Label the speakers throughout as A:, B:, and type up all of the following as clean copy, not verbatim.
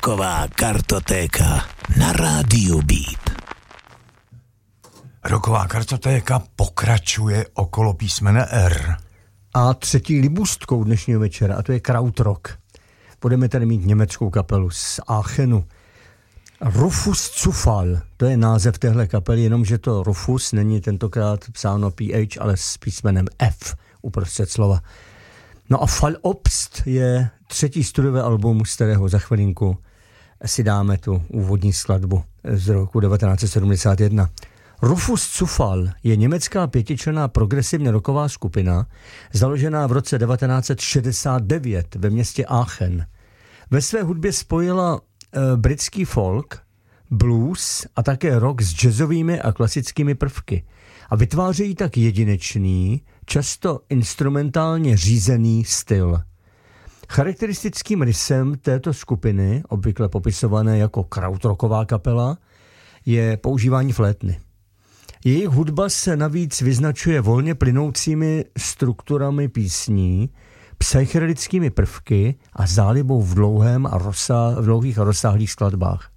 A: Rocková kartotéka na rádiu Beat.
B: Rocková kartotéka pokračuje okolo písmene R.
C: A třetí libůstkou dnešního večera, a to je Krautrock. Budeme tady mít německou kapelu z Aachenu. Rufus Zufall, to je název téhle kapely, jenomže to Rufus není tentokrát psáno PH, ale s písmenem F uprostřed slova. No a Fallobst je třetí studiové album, z kterého za chvilinku si dáme tu úvodní skladbu z roku 1971. Rufus Zufall je německá pětičlenná progresivně rocková skupina, založená v roce 1969 ve městě Aachen. Ve své hudbě spojila britský folk, blues a také rock s jazzovými a klasickými prvky a vytvářejí tak jedinečný, často instrumentálně řízený styl. Charakteristickým rysem této skupiny, obvykle popisované jako krautrocková kapela, je používání flétny. Jejich hudba se navíc vyznačuje volně plynoucími strukturami písní, psychedelickými prvky a zálibou v dlouhých a rozsáhlých skladbách.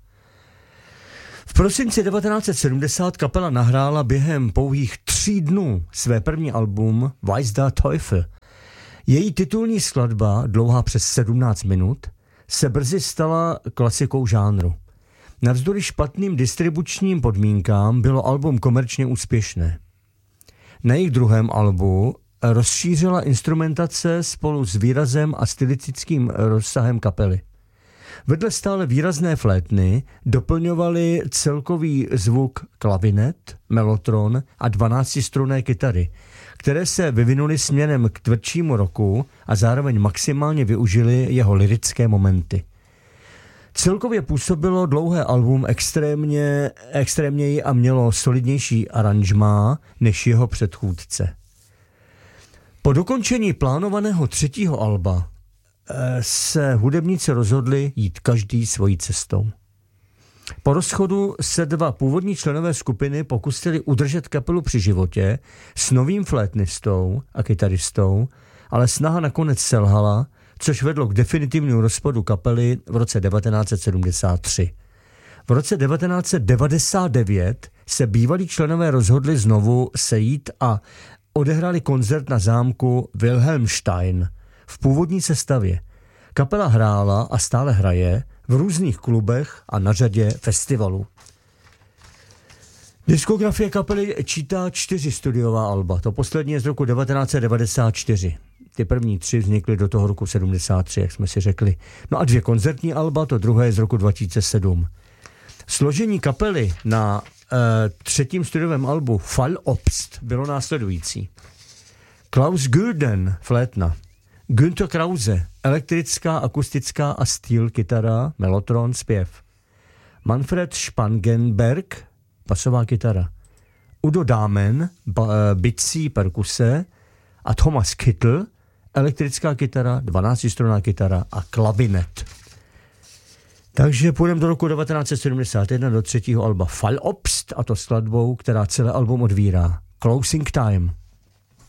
C: V prosinci 1970 kapela nahrála během pouhých 3 dnů své první album Weiß der Teufel. Její titulní skladba, dlouhá přes 17 minut, se brzy stala klasikou žánru. Navzdory špatným distribučním podmínkám bylo album komerčně úspěšné. Na jejich druhém albu rozšířila instrumentace spolu s výrazem a stylistickým rozsahem kapely. Vedle stále výrazné flétny doplňovaly celkový zvuk klavinet, mellotron a 12strunné kytary, které se vyvinuly směrem k tvrdšímu rocku a zároveň maximálně využily jeho lyrické momenty. Celkově působilo dlouhé album extrémněji a mělo solidnější aranžmá než jeho předchůdce. Po dokončení plánovaného 3. alba se hudebníci rozhodli jít každý svojí cestou. Po rozchodu se 2 původní členové skupiny pokusili udržet kapelu při životě s novým flétnistou a kytaristou, ale snaha nakonec selhala, což vedlo k definitivnímu rozpadu kapely v roce 1973. V roce 1999 se bývalí členové rozhodli znovu sejít a odehrali koncert na zámku Wilhelmstein v původní sestavě. Kapela hrála a stále hraje v různých klubech a na řadě festivalů. Diskografie kapely čítá 4 studiová alba. To poslední je z roku 1994. Ty první 3 vznikly do toho roku 73, jak jsme si řekli. No a 2 koncertní alba, to druhé je z roku 2007. Složení kapely na 3. studiovém albu Fallobst bylo následující. Klaus Gulden, flétna. Günther Krause, elektrická, akustická a steel kytara, mellotron, zpěv. Manfred Spangenberg, basová kytara. Udo Dahmen, bicí, perkuse a Thomas Kittel, elektrická kytara, 12strunná kytara a klavinet. Takže půjdeme do roku 1971 do 3. alba Fallobst, a to skladbou, která celé album odvírá. Closing Time.